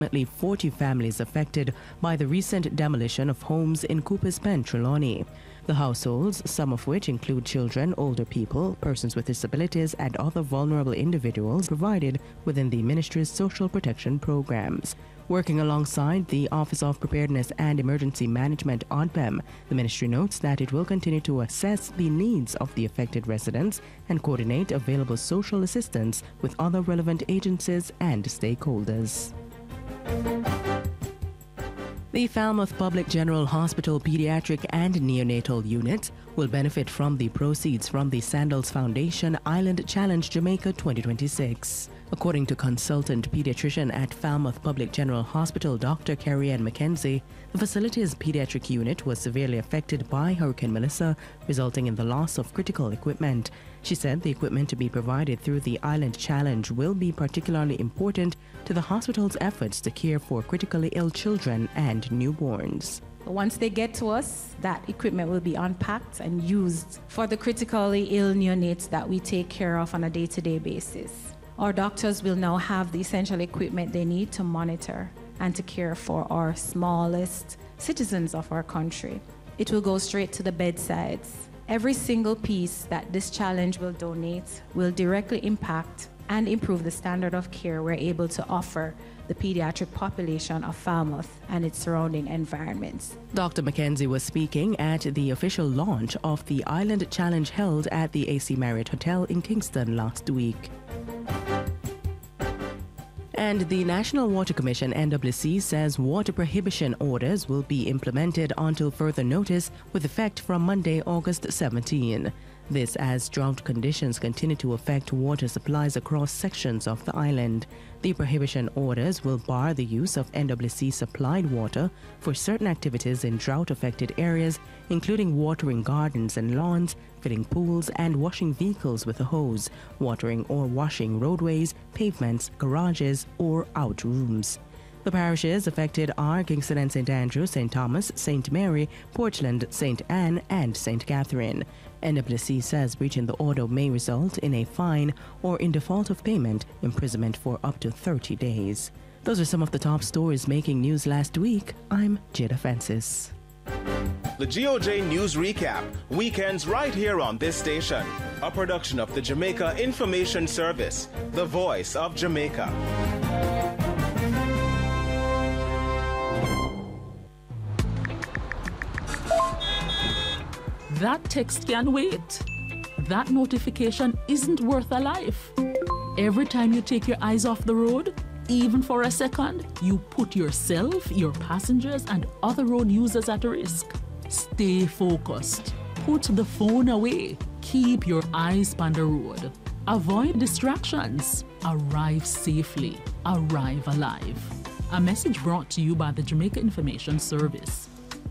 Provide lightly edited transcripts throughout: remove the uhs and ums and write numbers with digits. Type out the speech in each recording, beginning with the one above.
approximately 40 families affected by the recent demolition of homes in Cooper's Pen, Trelawney. The households, some of which include children, older people, persons with disabilities, and other vulnerable individuals, provided within the Ministry's social protection programs. Working alongside the Office of Preparedness and Emergency Management, ODPEM, the Ministry notes that it will continue to assess the needs of the affected residents and coordinate available social assistance with other relevant agencies and stakeholders. The Falmouth Public General Hospital Pediatric and Neonatal Unit will benefit from the proceeds from the Sandals Foundation Island Challenge Jamaica 2026. According to consultant pediatrician at Falmouth Public General Hospital, Dr. Carrie Ann McKenzie, the facility's pediatric unit was severely affected by Hurricane Melissa, resulting in the loss of critical equipment. She said the equipment to be provided through the Island Challenge will be particularly important to the hospital's efforts to care for critically ill children and newborns. Once they get to us, that equipment will be unpacked and used for the critically ill neonates that we take care of on a day-to-day basis. Our doctors will now have the essential equipment they need to monitor and to care for our smallest citizens of our country. It will go straight to the bedsides. Every single piece that this challenge will donate will directly impact and improve the standard of care we're able to offer the pediatric population of Falmouth and its surrounding environments. Dr. McKenzie was speaking at the official launch of the Island Challenge held at the AC Marriott Hotel in Kingston last week. And the National Water Commission, NWC, says water prohibition orders will be implemented until further notice with effect from Monday, August 17. This as drought conditions continue to affect water supplies across sections of the island. The prohibition orders will bar the use of NWC-supplied water for certain activities in drought-affected areas, including watering gardens and lawns, filling pools, and washing vehicles with a hose, watering or washing roadways, pavements, garages, or outrooms. The parishes affected are Kingston and St. Andrew, St. Thomas, St. Mary, Portland, St. Anne, and St. Catherine. NWC says breaching the order may result in a fine or, in default of payment, imprisonment for up to 30 days. Those are some of the top stories making news last week. I'm Jada Francis. The GOJ News Recap, weekends right here on this station. A production of the Jamaica Information Service, the voice of Jamaica. That text can wait. That notification isn't worth a life. Every time you take your eyes off the road, even for a second, you put yourself, your passengers, and other road users at risk. Stay focused. Put the phone away. Keep your eyes on the road. Avoid distractions. Arrive safely. Arrive alive. A message brought to you by the Jamaica Information Service.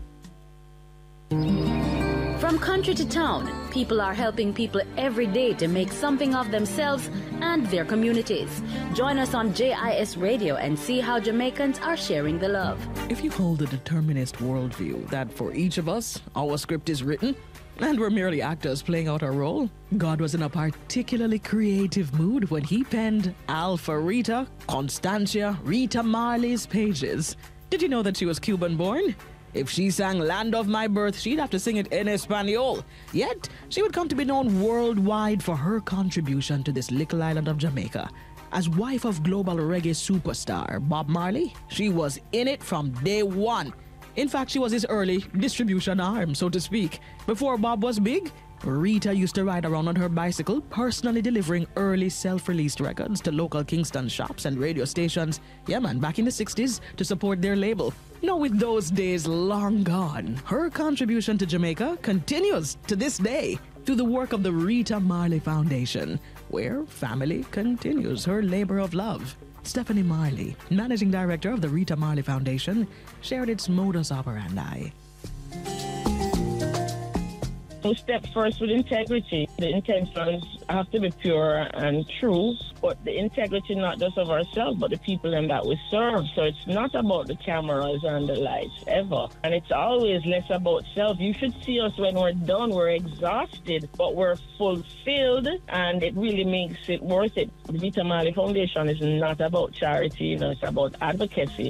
From country to town, people are helping people every day to make something of themselves and their communities. Join us on JIS Radio and see how Jamaicans are sharing the love. If you hold a determinist worldview that for each of us, our script is written, and we're merely actors playing out our role, God was in a particularly creative mood when he penned Alpha Rita, Constancia, Rita Marley's pages. Did you know that she was Cuban-born? If she sang Land of My Birth, she'd have to sing it in Espanol. Yet, she would come to be known worldwide for her contribution to this little island of Jamaica. As wife of global reggae superstar Bob Marley, she was in it from day one. In fact, she was his early distribution arm, so to speak. Before Bob was big, Rita used to ride around on her bicycle, personally delivering early self-released records to local Kingston shops and radio stations, back in the 60s, to support their label. Now, with those days long gone, her contribution to Jamaica continues to this day through the work of the Rita Marley Foundation, where family continues her labor of love. Stephanie Marley, managing director of the Rita Marley Foundation, shared its modus operandi. So step first with integrity. The intentions have to be pure and true, but the integrity not just of ourselves, but the people in that we serve. So it's not about the cameras and the lights, ever. And it's always less about self. You should see us when we're done. We're exhausted, but we're fulfilled, and it really makes it worth it. The Vita Mali Foundation is not about charity, it's about advocacy.